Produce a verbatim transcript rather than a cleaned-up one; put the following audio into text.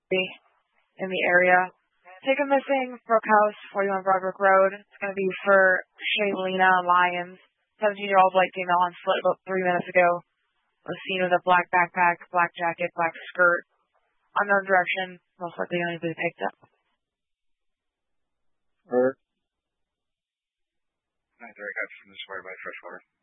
in the area. Taken missing, Brook House, forty-one Broderick Road. It's going to be for Shaylina Lyons, seventeen-year-old white female on foot about three minutes ago. Was seen with a black backpack, black jacket, black skirt. Unknown direction, most likely going to be picked up. Alright. nine three, got from this way by Freshwater.